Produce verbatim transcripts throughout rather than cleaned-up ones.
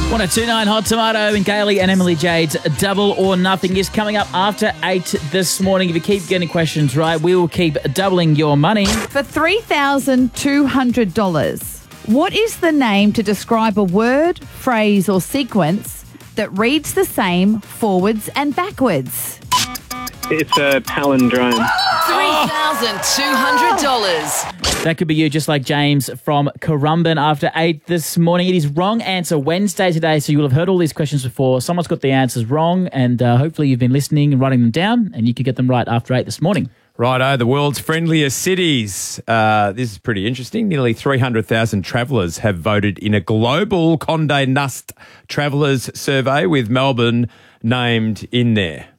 one oh two point nine Hot Tomato and Gailey and Emily Jade's Double or Nothing is coming up after eight this morning. If you keep getting questions right, we will keep doubling your money. For three thousand two hundred dollars, what is the name to describe a word, phrase or sequence that reads the same forwards and backwards? It's a palindrome. three thousand two hundred dollars. That could be you, just like James from Currumbin after eight this morning. It is Wrong Answer Wednesday today, so you will have heard all these questions before. Someone's got the answers wrong, and uh, hopefully you've been listening and writing them down, and you could get them right after eight this morning. Righto, the world's friendliest cities. Uh, this is pretty interesting. Nearly three hundred thousand travellers have voted in a global Condé Nast Travellers survey with Melbourne named in there.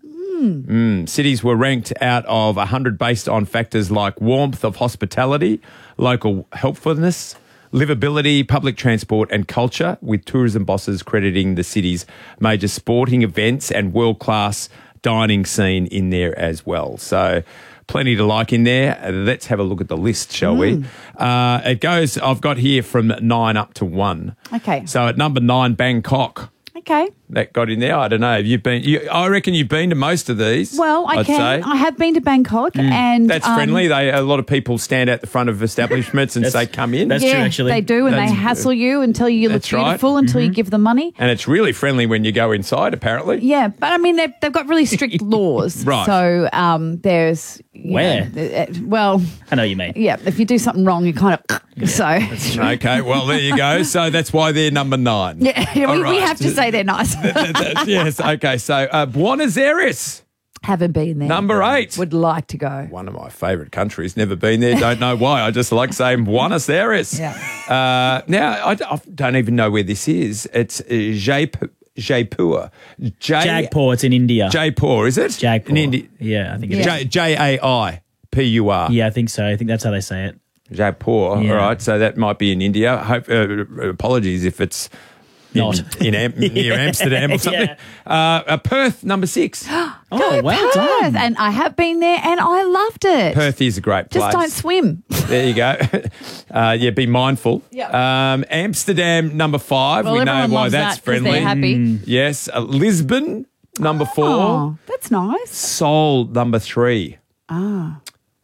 Mm. Cities were ranked out of one hundred based on factors like warmth of hospitality, local helpfulness, livability, public transport and culture, with tourism bosses crediting the city's major sporting events and world-class dining scene in there as well. So plenty to like in there. Let's have a look at the list, shall mm. we? Uh, it goes, I've got here from nine up to one. Okay. So at number nine, Bangkok. Okay. That got in there. I don't know. Have you been? You, I reckon you've been to most of these. Well, I I'd can. say. I have been to Bangkok, mm. and that's um, friendly. They a lot of people stand at the front of establishments and say, "Come in." That's yeah, true, actually. They do, and That's, they hassle you and tell you you look that's right. beautiful until Mm-hmm. you give them money. And it's really friendly when you go inside. Apparently. Yeah, but I mean they've they've got really strict laws. Right. So um, there's you Where? know, uh, well, I know what you mean. yeah. If you do something wrong, you kind of Yeah, so. Okay. Well, there you go. So that's why they're number nine. Yeah, we, All we right. have to say they're nice. Yes. Okay. So uh, Buenos Aires, Haven't been there. number eight. Would like to go. One of my favourite countries. Never been there. Don't know why. I just like saying Buenos Aires. Yeah. Uh, now, I, I don't even know where this is. It's uh, Jaipur. Jaipur. J- Jagpur, it's in India. Jaipur, is it? Jagpur. In India. Yeah, I think it Yeah. is. J J A I P U R. Yeah, I think so. I think that's how they say it. Jaipur. Yeah. All right. So that might be in India. Hope, uh, apologies if it's in, Not. in Am- near Amsterdam or something. Yeah. Uh, uh, Perth, number six. Oh, Go well Perth. done. And I have been there, and I loved it. Perth is a great place. Just don't swim. There you go. Uh, yeah, be mindful. Yep. Um, Amsterdam, number five. Well, we know everyone why loves that's that 'cause friendly. they're happy. Mm. Yes. Uh, Lisbon, number four. Oh, that's nice. Seoul, number three. Ah,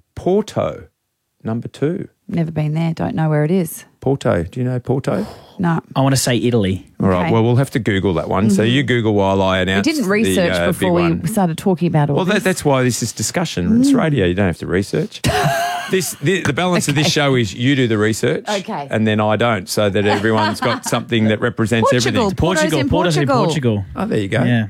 Porto, number two. never been there. Don't know where it is. Porto. Do you know Porto? No. I want to say Italy. All right. Okay. Well, we'll have to Google that one. So you Google while I We announce. didn't research the, uh, before big we one. started talking about all Well, that, this. that's why this is discussion. It's radio. You don't have to research. This the, the balance of this show is you do the research, Okay. and then I don't, so that everyone's got something that represents Portugal. everything. Porto's Portugal. in Porto's in Portugal. Portugal. Oh, there you go. Yeah.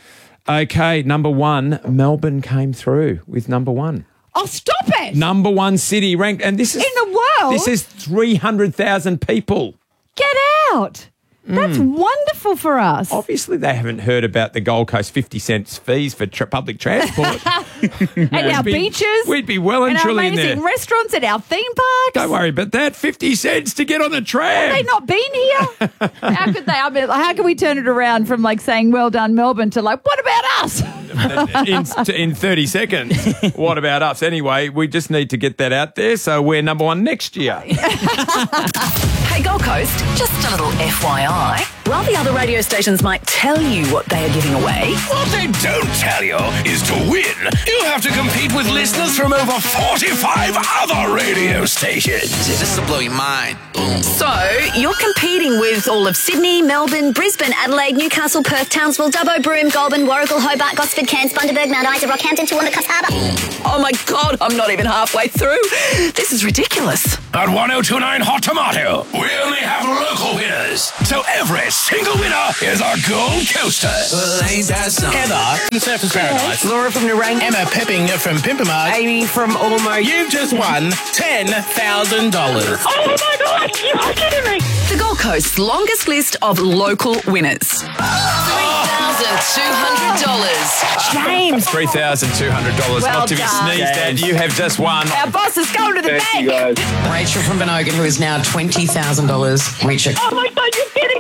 Okay, number one, Melbourne came through with number one. Oh, stop it! Number one city ranked, and this is In the world? This is three hundred thousand people. Get out! That's Mm. wonderful for us. Obviously, they haven't heard about the Gold Coast fifty cents fees for tra- public transport. and our We'd be- beaches. We'd be well and and our truly in amazing there. restaurants and our theme parks. Don't worry about that. fifty cents to get on the tram. Have they not been here? How could they? I mean, how can we turn it around from like saying "well done, Melbourne" to like "what about us"? in, in thirty seconds. What about us? Anyway, we just need to get that out there so we're number one next year. Hey, Gold Coast, just a little F Y I. While the other radio stations might tell you what they are giving away, What they don't tell you is to win, you have to compete with listeners from over forty-five other radio stations. This will blow your mind. Boom. so you're competing with all of Sydney, Melbourne, Brisbane, Adelaide, Newcastle, Perth, Townsville, Dubbo, Broome, Goulburn, Warragul, Hobart, Gosford, Cairns, Bundaberg, Mount Isa, Rockhampton, Toowoomba, Coffs Harbour. Oh my God, I'm not even halfway through. This is ridiculous. At one oh two point nine Hot Tomato, we only have local winners. So every single winner is our Gold Coaster. Well, ain't that something? Heather from Surfers Paradise. Laura from Narang. Emma Pepping from Pimpamart. Amy from Almost. You've just won ten thousand dollars. Oh my God, you're kidding me. The Gold Coast's longest list of local winners. three thousand two hundred dollars. James. three thousand two hundred dollars. Well Not to be done. sneezed at. You have just won. Our boss is going to the Thank bank. you, guys. Rachel from Benogan, who is now twenty thousand dollars richer. Oh my God, you're kidding